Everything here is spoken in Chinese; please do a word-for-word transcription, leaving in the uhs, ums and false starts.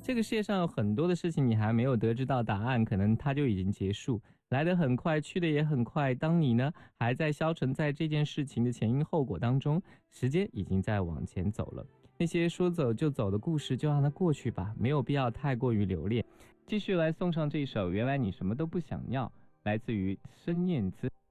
这个世界上有很多的事情，你还没有得知到答案，可能它就已经结束，来得很快，去得也很快。当你呢还在消沉在这件事情的前因后果当中，时间已经在往前走了。那些说走就走的故事，就让它过去吧，没有必要太过于留恋。继续来送上这首《原来你什么都不想要》，来自于孙燕姿。